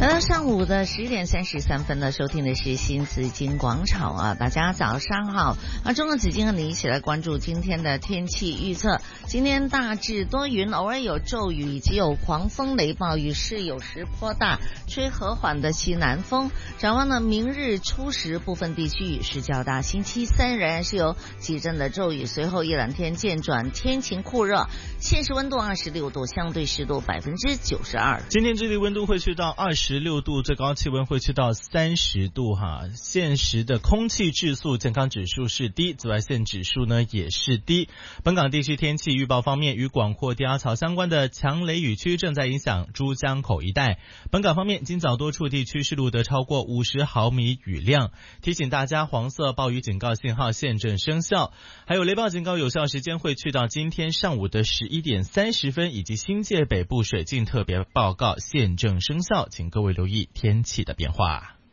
来到上午的11:33呢，收听的是新紫金广场啊，大家早上好啊！中国紫金和你一起来关注今天的天气预测。今天大致多云，偶尔有骤雨，以及有狂风雷暴，雨势有时颇大，吹和缓的西南风。展望呢，明日初时部分地区雨势较大，星期三仍然是有几阵的骤雨，随后一两天渐转天晴酷热。现时温度26度，相对湿度92%。 今天这里温度会去到26度，最高气温会去到30度哈。现时的空气质素健康指数是低，紫外线指数呢也是低。本港地区天气预报方面，与广阔低压槽相关的强雷雨区正在影响珠江口一带。本港方面，今早多处地区是录得超过50毫米雨量，提醒大家黄色暴雨警告信号现正生效，还有雷暴警告有效时间会去到今天上午的11:30，以及新界北部水浸特别报告现正生效，请各位留意天气的变化。